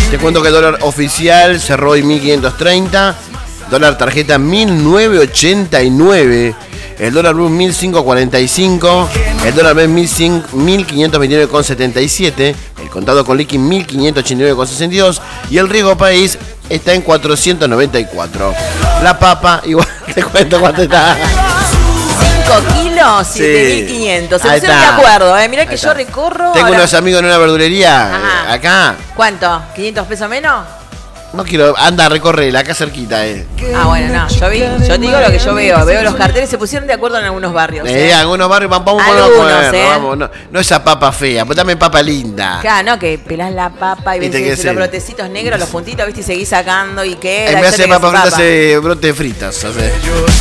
Te cuento que el dólar oficial cerró hoy 1530, dólar tarjeta 1989, el dólar blue 1545, el dólar B 1529,77, el contado con liqui 1589,62 y el riesgo país está en 494. La papa, igual te cuento cuánto está. 5 kilos, 7.500. Se pusieron de acuerdo, mirá que yo recorro. Tengo unos amigos en una verdulería. Ajá. Acá. ¿Cuánto? ¿500 pesos menos? No quiero, anda, recorrerla, acá cerquita, Bueno, no, yo digo lo que yo veo los carteles, se pusieron de acuerdo en algunos barrios. Algunos barrios, vamos a ponerlo, no esa papa fea, pues dame papa linda. Claro, no, que pelás la papa y ves los brotecitos negros, los puntitos, viste, y seguís sacando y qué. Me hace papa frita, hace brote fritas,